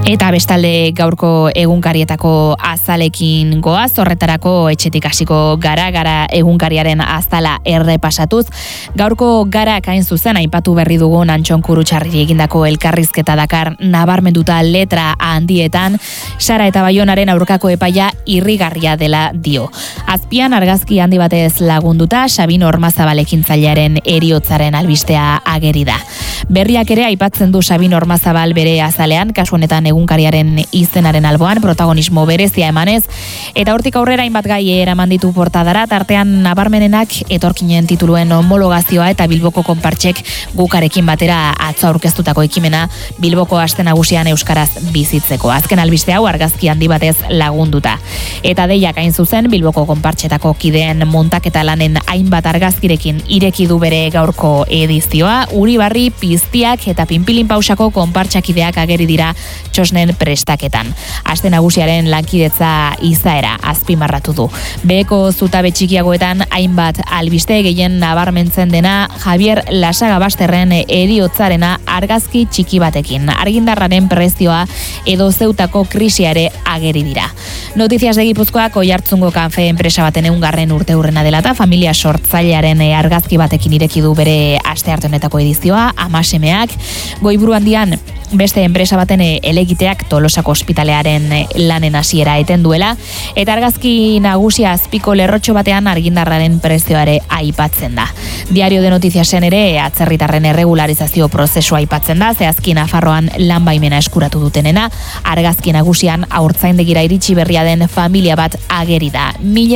Eta bestalde gaurko egunkarietako azalekin goaz, horretarako etxetik hasiko gara egunkariaren azala errepasatuz. Gaurko Garak hain zuzen aipatu berri dugun Antxon Kurutxarri egindako elkarrizketa dakar nabarmenduta letra handietan, Sara eta Baionaren aurkako epaia irrigarria dela dio. Azpian argazki handi batez lagunduta Sabino Ormazabal ekintzailearen heriotzaren albistea ageri da. Berriak ere aipatzen du Sabino Ormazabal bere azalean, kasu honetan egunkariaren izenaren alboan protagonismo berezia emanez, eta hortik aurrera hainbat gai eraman ditu portadara, tartean nabarmenenak etorkinen tituluen homologazioa eta Bilboko konpartsek gukarekin batera atzo aurkeztutako ekimena Bilboko aste nagusian euskaraz bizitzeko. Azken albiste hau argazki handi batez lagunduta. Eta deiak hain zuzen Bilboko konpartsetako kideen montaketa lanen hainbat argazkirekin ireki du bere gaurko edizioa. Uribarri, Piztiak eta Pinpilin Pausako konpartsakideak ageri dira txosnen prestaketan. Aste nagusiaren lankidetza izaera azpimarratu du. Beheko zutabe txikiagoetan hainbat albiste, gehien nabarmentzen dena Javier Lasaga Basterren heriotzarena argazki txiki batekin. Argindarraren prezioa edo Zeutako krisia ere ageri dira. Noticias de Gipuzkoak Oiartzungo kanfe enpresa baten 100. urteurrena dela eta familia sortzailearen argazki batekin ireki du bere astearte honetako edizioa. Amasemeak Goiburu handian beste enpresa baten elegiteak Tolosako ospitalearen lanen hasiera eten duela, eta argazki nagusia azpiko lerrotxo batean argindarraren prezioare aipatzen da. Diario de Noticiasen ere atzerritarren erregularizazio prozesua aipatzen da, zehazki Nafarroan lan baimena eskuratu dutenena, argazki nagusian haurtzaindegira iritsi berria den familia bat ageri da.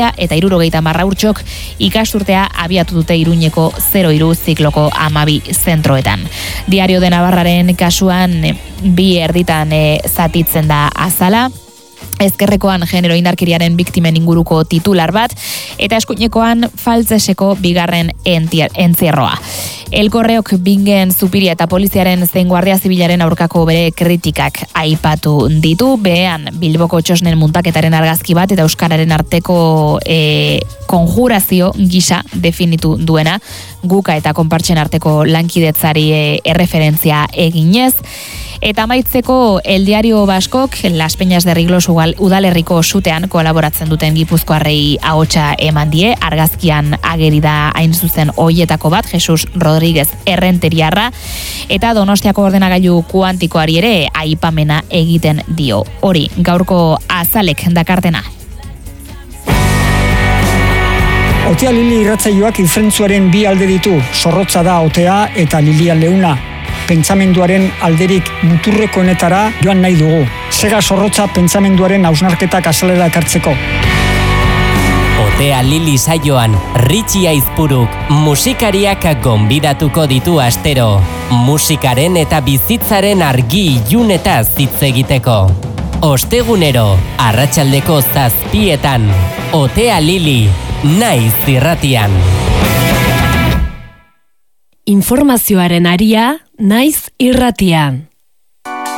1070 urtsok ikasturtea abiatu dute Iruñeko 03 zikloko 12 zentroetan. Diario de Navarraren kasuan bi erditan zatitzen da azala. Ezkerrekoan genero indarkeriaren biktimen inguruko titular bat, eta eskuinekoan faltzeseko bigarren entzierroa. Elkorreok Bingen Zupiria eta poliziaren zein guardia zibilaren aurkako bere kritikak aipatu ditu. Behean Bilboko txosnen muntaketaren argazki bat eta euskararen arteko konjurazio gisa definitu duena, guka eta konpartsen arteko lankidetzari erreferentzia eginez. Eta amaitzeko El Diario Baskok Las Peñas de Riglos udalerriko sutean kolaboratzen duten gipuzkoarrei ahotsa eman die. Argazkian ageri da hain zuzen hoietako bat, Jesus Rodríguez Errenteriarra, eta Donostiako ordenagailu kuantikoari ere aipamena egiten dio. Hori gaurko azalek dakartena. Otea Lili irratsaioak ifrentzuaren bi alde ditu, zorrotza da otea eta Lilia leuna. Pentsamenduaren alderik muturrekoenetara joan nahi dugu. Sega zorrotza pentsamenduaren hausnarketak azalera ekartzeko. Otea Lili saioan, Ritxi Aizpuruk musikariak gonbidatuko ditu astero. Musikaren eta bizitzaren argi ilunetaz hitz egiteko. Ostegunero, arratsaldeko 7:00, Otea Lili, Naiz irratian. Informazioaren aria, Naiz irratian.